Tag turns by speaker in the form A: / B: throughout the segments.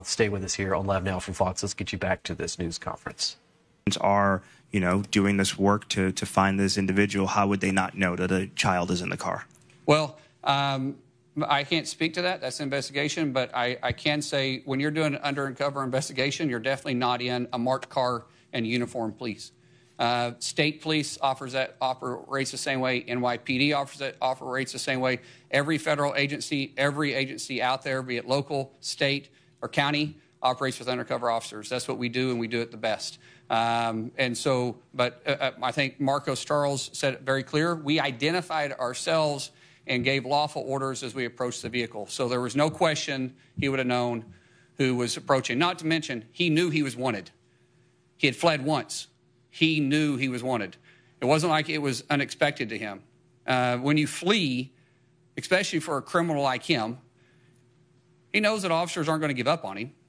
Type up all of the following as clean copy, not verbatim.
A: Stay with us here on Live Now from Fox. Let's get you back to this news conference.
B: Are, doing this work to find this individual, how would they not know that a child is in the car?
C: Well, I can't speak to that. That's an investigation. But I can say when you're doing an undercover investigation, you're definitely not in a marked car and uniformed police. State police operates the same way. NYPD operates the same way. Every federal agency, every agency out there, be it local, state, or county, operates with undercover officers. That's what we do, and we do it the best. I think Marcos Charles said it very clear. We identified ourselves and gave lawful orders as we approached the vehicle. So there was no question he would have known who was approaching. Not to mention, he knew he was wanted. He had fled once. He knew he was wanted. It wasn't like it was unexpected to him. When you flee, especially for a criminal like him, he knows that officers aren't going to give up on him.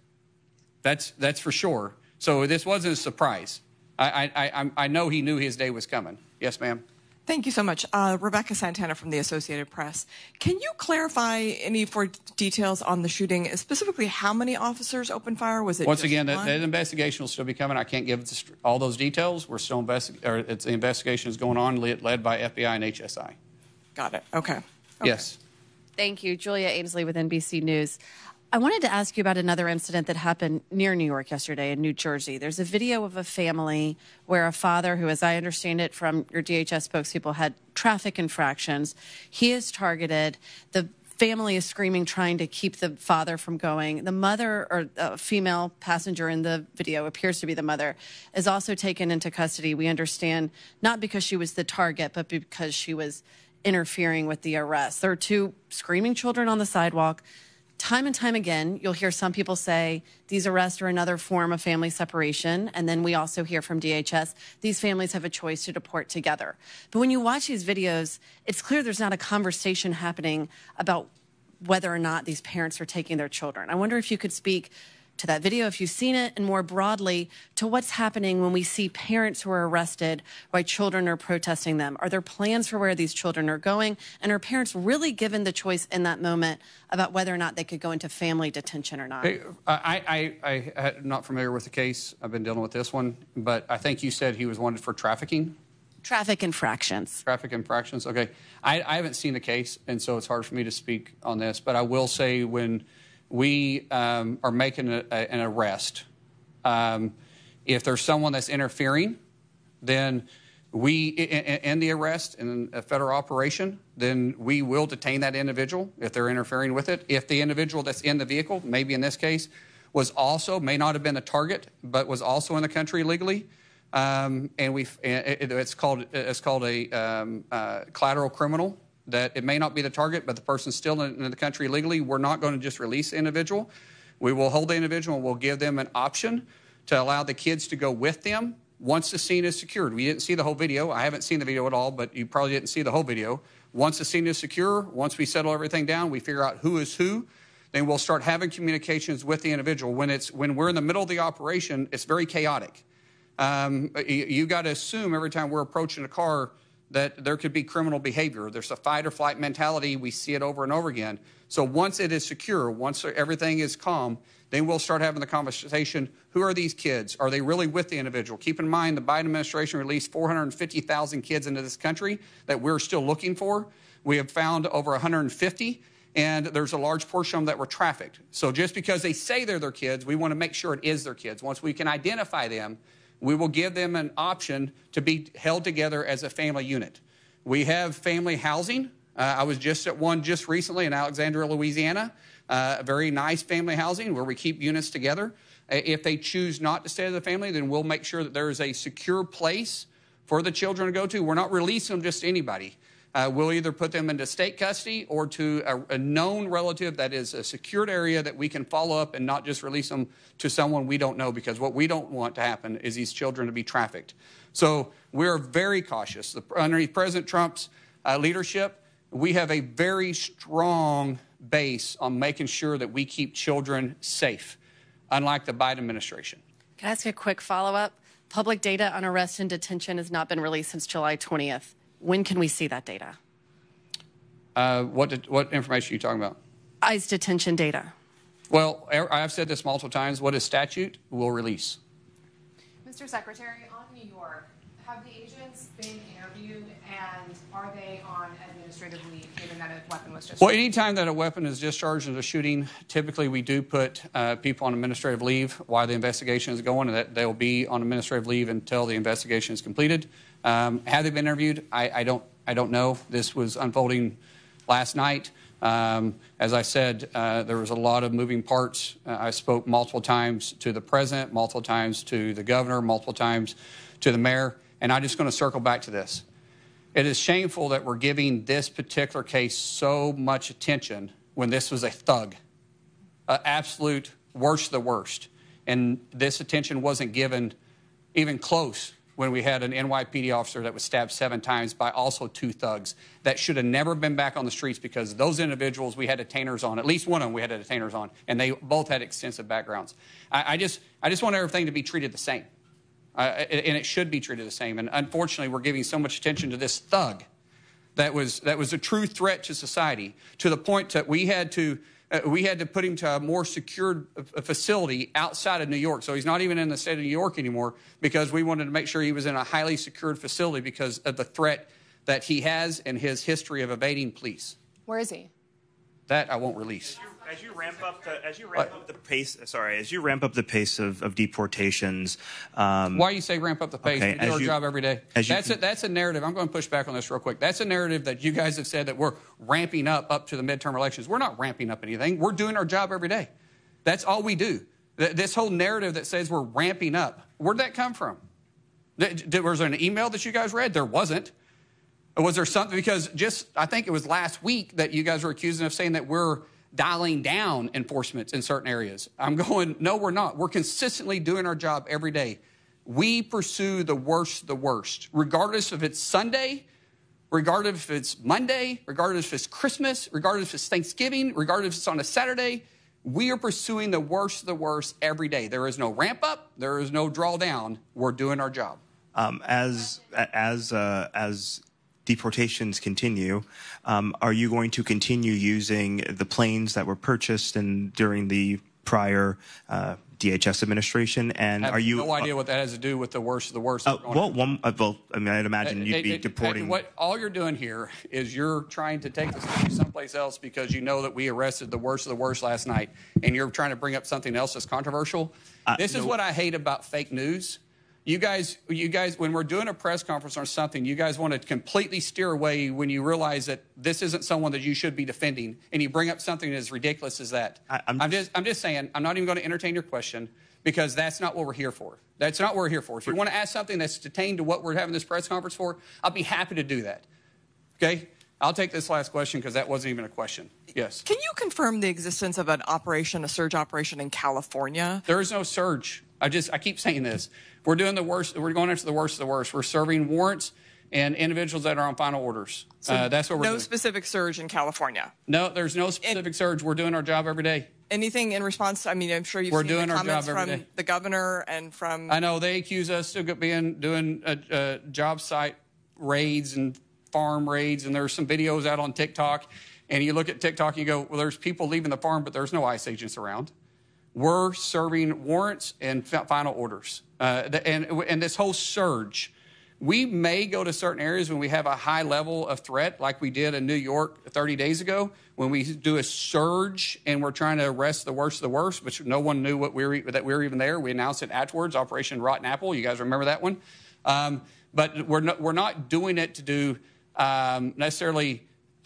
C: That's for sure. So this wasn't a surprise. I know he knew his day was coming. Yes, ma'am.
D: Thank you so much. Rebecca Santana from the Associated Press. Can you clarify any details on the shooting, specifically how many officers opened fire? Was it
C: Once
D: just
C: again,
D: one?
C: that investigation will still be coming. I can't give all those details. We're still the investigation is going on, led by FBI and HSI.
D: Got it. Okay.
C: Yes.
E: Thank you. Julia Amesley with NBC News. I wanted to ask you about another incident that happened near New York yesterday in New Jersey. There's a video of a family where a father who, as I understand it from your DHS spokespeople, had traffic infractions. He is targeted. The family is screaming, trying to keep the father from going. The mother, or a female passenger in the video, appears to be the mother, is also taken into custody. We understand not because she was the target, but because she was interfering with the arrest. There are two screaming children on the sidewalk. Time and time again, you'll hear some people say these arrests are another form of family separation. And then we also hear from DHS, these families have a choice to deport together. But when you watch these videos, it's clear there's not a conversation happening about whether or not these parents are taking their children. I wonder if you could speak to that video, if you've seen it, and more broadly, to what's happening when we see parents who are arrested while children are protesting them. Are there plans for where these children are going? And are parents really given the choice in that moment about whether or not they could go into family detention or not?
C: I'm not familiar with the case. I've been dealing with this one. But I think you said he was wanted for trafficking?
E: Traffic infractions. Traffic
C: infractions, okay. I haven't seen the case, and so it's hard for me to speak on this. But I will say when we are making an arrest, if there's someone that's interfering, then we, in the arrest, in a federal operation, then we will detain that individual if they're interfering with it. If the individual that's in the vehicle, maybe in this case, may not have been the target, but was also in the country illegally, it's called a collateral criminal, that it may not be the target, but the person's still in the country illegally, we're not going to just release the individual. We will hold the individual and we'll give them an option to allow the kids to go with them once the scene is secured. We didn't see the whole video. I haven't seen the video at all, but you probably didn't see the whole video. Once the scene is secure, once we settle everything down, we figure out who is who, then we'll start having communications with the individual. When we're in the middle of the operation, it's very chaotic. You got to assume every time we're approaching a car that there could be criminal behavior. There's a fight or flight mentality. We see it over and over again. So once it is secure, once everything is calm, then we'll start having the conversation. Who are these kids? Are they really with the individual? Keep in mind the Biden administration released 450,000 kids into this country that we're still looking for. We have found over 150, and there's a large portion of them that were trafficked. So just because they say they're their kids, we want to make sure it is their kids. Once we can identify them, we will give them an option to be held together as a family unit. We have family housing. I was just at one just recently in Alexandria, Louisiana, a very nice family housing where we keep units together. If they choose not to stay as a family, then we'll make sure that there is a secure place for the children to go to. We're not releasing them just to anybody. We'll either put them into state custody or to a known relative that is a secured area that we can follow up and not just release them to someone we don't know, because what we don't want to happen is these children to be trafficked. So we're very cautious. Underneath President Trump's leadership, we have a very strong base on making sure that we keep children safe, unlike the Biden administration.
E: Can I ask a quick follow-up? Public data on arrest and detention has not been released since July 20th. When can we see that data?
C: What information are you talking about?
E: ICE detention data.
C: Well, I've said this multiple times. What is statute will release.
F: Mr. Secretary, on New York, have the agents been interviewed, and are they on administrative leave, given that a weapon was discharged?
C: Well, anytime that a weapon is discharged in a shooting, typically we do put people on administrative leave while the investigation is going, and that they'll be on administrative leave until the investigation is completed. Have they been interviewed? I don't know. This was unfolding last night. As I said, there was a lot of moving parts. I spoke multiple times to the president, multiple times to the governor, multiple times to the mayor, and I'm just going to circle back to this. It is shameful that we're giving this particular case so much attention when this was a thug, an absolute worst of the worst, and this attention wasn't given even close when we had an NYPD officer that was stabbed 7 times by also 2 thugs that should have never been back on the streets, because those individuals we had detainers on, at least one of them we had detainers on, and they both had extensive backgrounds. I just want everything to be treated the same, and it should be treated the same. And unfortunately, we're giving so much attention to this thug that was a true threat to society, to the point that we had to put him to a more secured facility outside of New York. So he's not even in the state of New York anymore, because we wanted to make sure he was in a highly secured facility because of the threat that he has and his history of evading police.
F: Where is he?
C: That I won't release.
B: As you ramp up the pace of deportations.
C: Why you say ramp up the pace?
B: Okay,
C: we do our job every day. That's a narrative. I'm going to push back on this real quick. That's a narrative that you guys have said that we're ramping up to the midterm elections. We're not ramping up anything. We're doing our job every day. That's all we do. This whole narrative that says we're ramping up, where'd that come from? Was there an email that you guys read? There wasn't. Was there something? Because I think it was last week that you guys were accusing of saying that we're dialing down enforcement in certain areas. I'm going, no, we're not. We're consistently doing our job every day. We pursue the worst, regardless if it's Sunday, regardless if it's Monday, regardless if it's Christmas, regardless if it's Thanksgiving, regardless if it's on a Saturday. We are pursuing the worst every day. There is no ramp up. There is no draw down. We're doing our job.
B: As deportations continue, are you going to continue using the planes that were purchased during the prior DHS administration? And
C: I have no idea what that has to do with the worst of the worst.
B: I'd imagine you'd be deporting.
C: All you're doing here is you're trying to take this issue someplace else because you know that we arrested the worst of the worst last night, and you're trying to bring up something else that's controversial. This is what I hate about fake news. You guys, when we're doing a press conference or something, you guys want to completely steer away when you realize that this isn't someone that you should be defending, and you bring up something as ridiculous as that. I'm just saying, I'm not even going to entertain your question, because that's not what we're here for. That's not what we're here for. If you want to ask something that's detained to what we're having this press conference for, I'll be happy to do that. Okay? I'll take this last question because that wasn't even a question. Yes.
D: Can you confirm the existence of a surge operation in California?
C: There is no surge. I keep saying this. We're doing the worst. We're going after the worst of the worst. We're serving warrants and individuals that are on final orders.
D: So
C: that's what we're doing.
D: No specific surge in California?
C: No, there's no specific surge. We're doing our job every day.
D: Anything in response? I mean, I'm sure you've seen the comments from the governor and from...
C: I know. They accuse us of doing job site raids and farm raids, and there's some videos out on TikTok. And you look at TikTok and you go, well, there's people leaving the farm, but there's no ICE agents around. We're serving warrants and final orders. And this whole surge, we may go to certain areas when we have a high level of threat, like we did in New York 30 days ago, when we do a surge and we're trying to arrest the worst of the worst, which no one knew that we were even there. We announced it afterwards, Operation Rotten Apple. You guys remember that one? But we're not doing it to do necessarily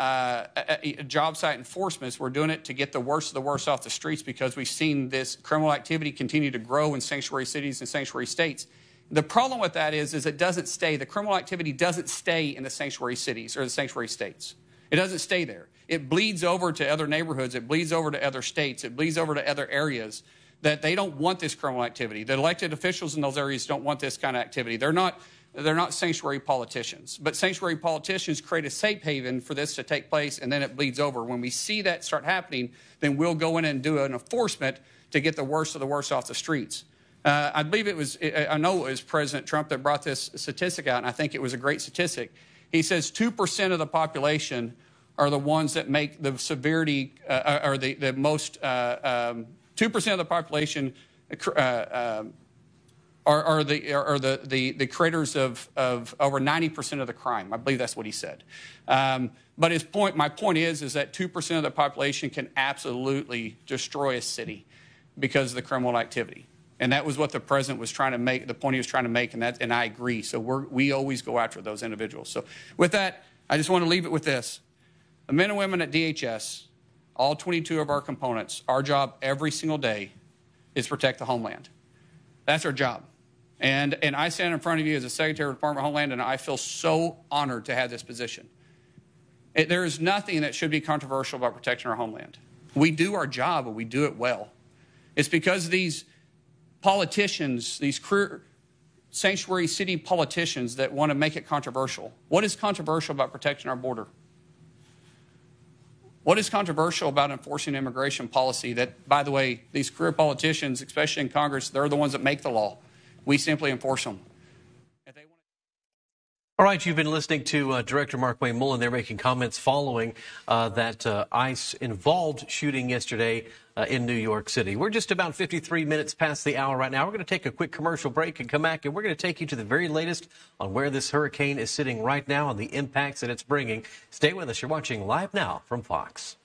C: job site enforcements. We're doing it to get the worst of the worst off the streets, because we've seen this criminal activity continue to grow in sanctuary cities and sanctuary states. The problem with that is it doesn't stay. The criminal activity doesn't stay in the sanctuary cities or the sanctuary states. It doesn't stay there. It bleeds over to other neighborhoods. It bleeds over to other states. It bleeds over to other areas that they don't want this criminal activity. The elected officials in those areas don't want this kind of activity. They're not sanctuary politicians. But sanctuary politicians create a safe haven for this to take place, and then it bleeds over. When we see that start happening, then we'll go in and do an enforcement to get the worst of the worst off the streets. I believe I know it was President Trump that brought this statistic out, and I think it was a great statistic. He says 2% of the population are the ones that make the severity, or the most, 2% of the population are the creators of over 90% of the crime. I believe that's what he said. But my point is that 2% of the population can absolutely destroy a city because of the criminal activity. And that was what the president was trying to make, the point he was trying to make, and I agree. So we always go after those individuals. So with that, I just want to leave it with this. The men and women at DHS, all 22 of our components, our job every single day is protect the homeland. That's our job. And I stand in front of you as a Secretary of the Department of Homeland, and I feel so honored to have this position. There is nothing that should be controversial about protecting our homeland. We do our job, and we do it well. It's because these politicians, these career sanctuary city politicians that want to make it controversial. What is controversial about protecting our border? What is controversial about enforcing immigration policy that, by the way, these career politicians, especially in Congress, they're the ones that make the law. We simply enforce them.
A: All right, you've been listening to Director Markwayne Mullin. They're making comments following that ICE-involved shooting yesterday in New York City. We're just about 53 minutes past the hour right now. We're going to take a quick commercial break and come back, and we're going to take you to the very latest on where this hurricane is sitting right now and the impacts that it's bringing. Stay with us. You're watching Live Now from Fox.